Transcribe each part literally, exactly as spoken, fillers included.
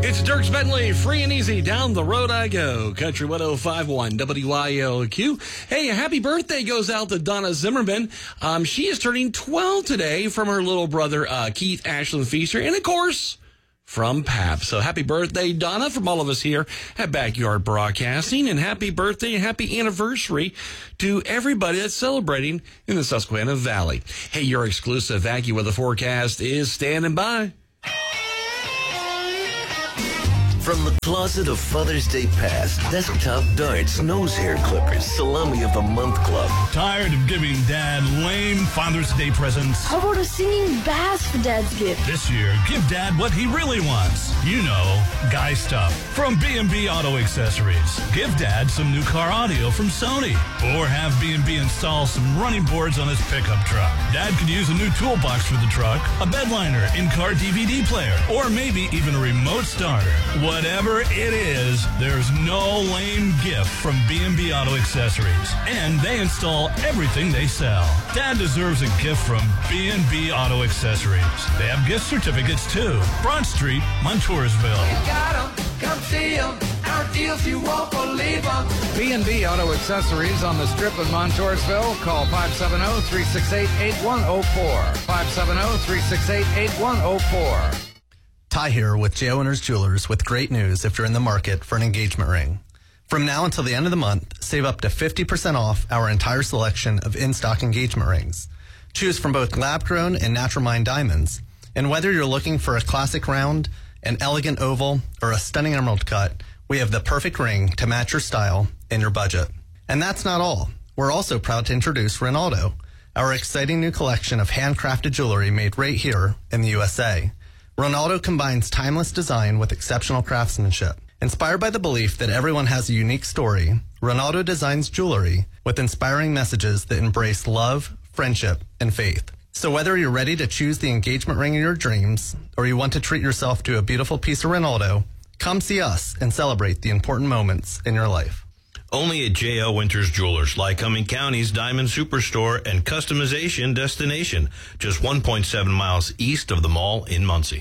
It's Dierks Bentley, free and easy, down the road I go. Country one oh five point one W I L Q. Hey, a happy birthday goes out to Donna Zimmerman. Um, she is turning twelve today from her little brother, uh, Keith Ashland Feaster, and of course, from Pap. So happy birthday, Donna, from all of us here at Backyard Broadcasting, and happy birthday and happy anniversary to everybody that's celebrating in the Susquehanna Valley. Hey, your exclusive AccuWeather forecast is standing by. From the closet of Father's Day past, desktop darts, nose hair clippers, salami of the month club. Tired of giving Dad lame Father's Day presents? How about a singing bass for Dad's gift? This year, give Dad what he really wants. You know, guy stuff. From B and B Auto Accessories. Give Dad some new car audio from Sony. Or have B and B install some running boards on his pickup truck. Dad could use a new toolbox for the truck, a bed liner, in-car D V D player, or maybe even a remote starter. Whatever it is, there's no lame gift from B and B Auto Accessories. And they install everything they sell. Dad deserves a gift from B and B Auto Accessories. They have gift certificates too. Broad Street, Montoursville. You got 'em, come see 'em. Our deals you won't believe 'em. B and B Auto Accessories on the Strip in Montoursville. Call five seven zero, three six eight, eight one zero four. five seven zero, three six eight, eight one zero four. Ty here with J. Owners Jewelers with great news if you're in the market for an engagement ring. From now until the end of the month, save up to fifty percent off our entire selection of in-stock engagement rings. Choose from both lab-grown and natural mined diamonds. And whether you're looking for a classic round, an elegant oval, or a stunning emerald cut, we have the perfect ring to match your style and your budget. And that's not all. We're also proud to introduce Ronaldo, our exciting new collection of handcrafted jewelry made right here in the U S A. Ronaldo combines timeless design with exceptional craftsmanship. Inspired by the belief that everyone has a unique story, Ronaldo designs jewelry with inspiring messages that embrace love, friendship, and faith. So whether you're ready to choose the engagement ring of your dreams, or you want to treat yourself to a beautiful piece of Ronaldo, come see us and celebrate the important moments in your life. Only at J L Winters Jewelers, Lycoming County's Diamond Superstore and Customization Destination, just one point seven miles east of the mall in Muncie.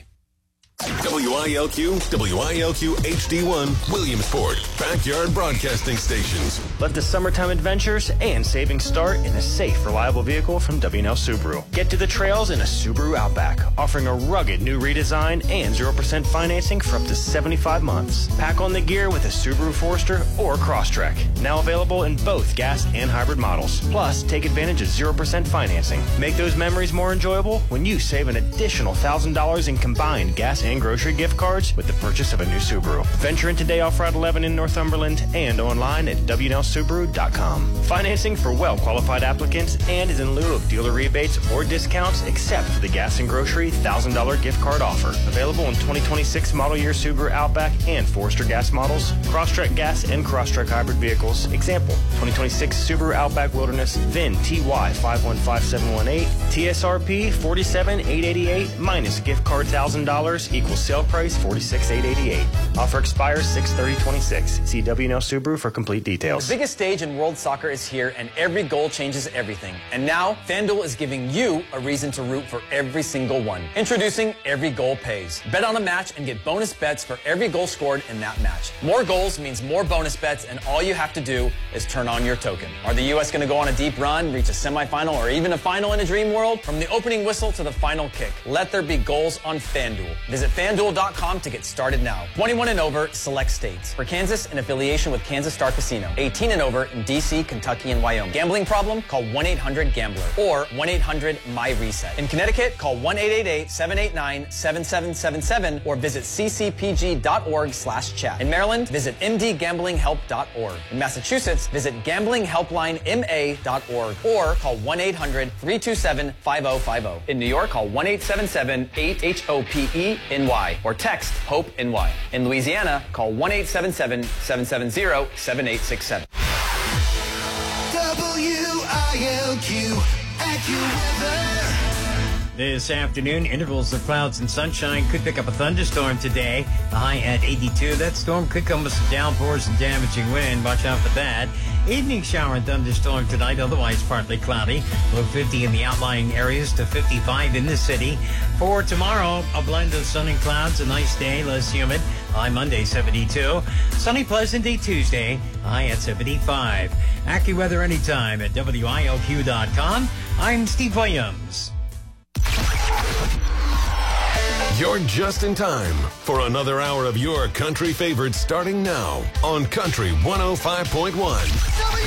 W I L Q, W I L Q H D one, Williamsport, Backyard Broadcasting Stations. Let the summertime adventures and savings start in a safe, reliable vehicle from W and L Subaru. Get to the trails in a Subaru Outback, offering a rugged new redesign and zero percent financing for up to seventy-five months. Pack on the gear with a Subaru Forester or Crosstrek, now available in both gas and hybrid models. Plus, take advantage of zero percent financing. Make those memories more enjoyable when you save an additional one thousand dollars in combined gas and grocery gift cards with the purchase of a new Subaru. Venture into Day Off Route eleven in Northumberland and online at W N L Subaru dot com. Financing for well-qualified applicants and is in lieu of dealer rebates or discounts except for the gas and grocery one thousand dollars gift card offer. Available in twenty twenty-six model year Subaru Outback and Forester gas models, Crosstrek gas and Crosstrek hybrid vehicles. Example, twenty twenty-six Subaru Outback Wilderness, V I N T Y five one five seven one eight, T S R P forty-seven thousand eight hundred eighty-eight minus gift card one thousand dollars equals sale price forty-six thousand eight hundred eighty-eight. Offer expires six thirty twenty-six. See W and L Subaru for complete details. The biggest stage in world soccer is here, and every goal changes everything. And now, FanDuel is giving you a reason to root for every single one. Introducing Every Goal Pays. Bet on a match and get bonus bets for every goal scored in that match. More goals means more bonus bets, and all you have to do is turn on your token. Are the U S going to go on a deep run, reach a semifinal, or even a final in a dream world? From the opening whistle to the final kick, let there be goals on FanDuel. Visit FanDuel dot com to get started now. twenty-one and over, select states. For Kansas, in affiliation with Kansas Star Casino. eighteen and over in D C, Kentucky, and Wyoming. Gambling problem? Call one eight hundred gambler or one eight hundred my reset. In Connecticut, call one eight eight eight, seven eight nine, seven seven seven seven or visit c c p g dot org slash chat. In Maryland, visit m d gambling help dot org. In Massachusetts, visit gambling helpline m a dot org or call one eight hundred, three two seven, five oh five oh. In New York, call one eight seven seven, eight H O P E N Y or text HOPE-NY. In Louisiana, call one eight seven seven, seven seven zero, seven eight six seven. W I L Q, AccuWeather. This afternoon, intervals of clouds and sunshine. Could pick up a thunderstorm today. The high at eighty-two. That storm could come with some downpours and damaging wind. Watch out for that. Evening shower and thunderstorm tonight. Otherwise partly cloudy. Low fifty in the outlying areas to fifty-five in the city. For tomorrow, a blend of sun and clouds. A nice day, less humid. High Monday, seventy-two. Sunny, pleasant day Tuesday. High at seventy-five. AccuWeather anytime at W I L Q dot com. I'm Steve Williams. You're just in time for another hour of your country favorites starting now on Country one oh five point one.